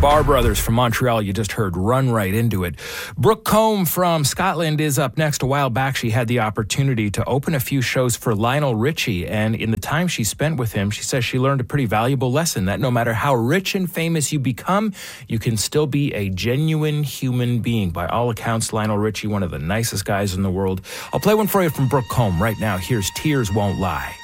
Bar Brothers from Montreal, you just heard Run Right Into It. Brooke Combe from Scotland is up next. A while back, she had the opportunity to open a few shows for Lionel Richie, and in the time she spent with him, she says she learned a pretty valuable lesson that no matter how rich and famous you become, you can still be a genuine human being. By all accounts, Lionel Richie, one of the nicest guys in the world. I'll play one for you from Brooke Combe right now. Here's Tears Won't Lie.